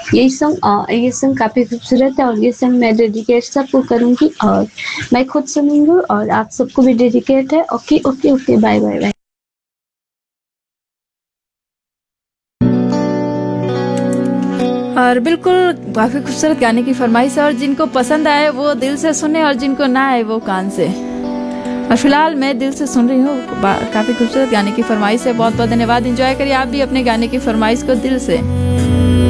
ये सॉन्ग काफ़ी खूबसूरत है और ये सॉन्ग मैं डेडिकेट सबको करूँगी और मैं खुद सुनूँगी और आप सबको भी डेडिकेट है। Okay, okay, okay, bye, bye, bye. और बिल्कुल काफी खूबसूरत गाने की फरमाइश है और जिनको पसंद आए वो दिल से सुने और जिनको ना आए वो कान से। और फिलहाल मैं दिल से सुन रही हूँ, काफी खूबसूरत गाने की फरमाइश है। बहुत बहुत धन्यवाद। एंजॉय करिए आप भी अपने गाने की फरमाइश को दिल से।